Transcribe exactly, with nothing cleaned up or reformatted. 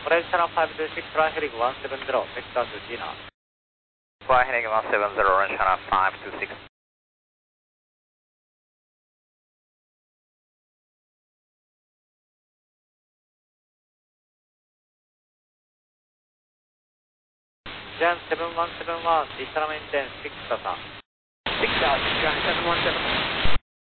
Orange channel five two six, fly heading one seven zero, vector to Gina. Fly heading one seven zero, Orange channel five two six. Jan seven one seven one, Vistara maintain six Tata. six Tata, Jan seven one seven.